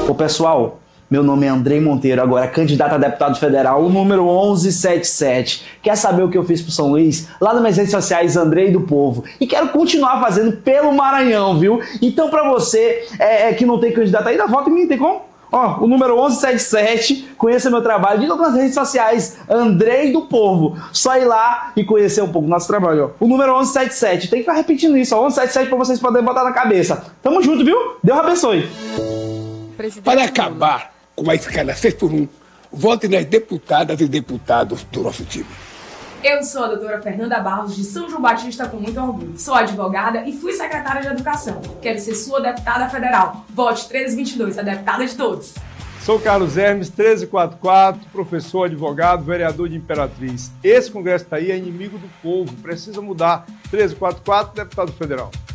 Ô pessoal, meu nome é Andrei Monteiro, agora candidato a deputado federal, o número 1177. Quer saber o que eu fiz pro São Luís? Lá nas minhas redes sociais, Andrei do Povo. E quero continuar fazendo pelo Maranhão, viu? Então pra você que não tem candidato ainda, vota em mim, tem como? Ó, o número 1177, conheça meu trabalho de todas as redes sociais, Andrei do Povo. Só ir lá e conhecer um pouco do nosso trabalho, ó. O número 1177, tem que ficar repetindo isso, ó, 1177 pra vocês poderem botar na cabeça. Tamo junto, viu? Deus abençoe. Para acabar com a escala 6x1, vote nas deputadas e deputados do nosso time. Eu sou a doutora Fernanda Barros, de São João Batista, com muito orgulho. Sou advogada e fui secretária de Educação. Quero ser sua deputada federal. Vote 1322, a deputada de todos. Sou Carlos Hermes, 1344, professor, advogado, vereador de Imperatriz. Esse congresso está aí, é inimigo do povo, precisa mudar. 1344, deputado federal.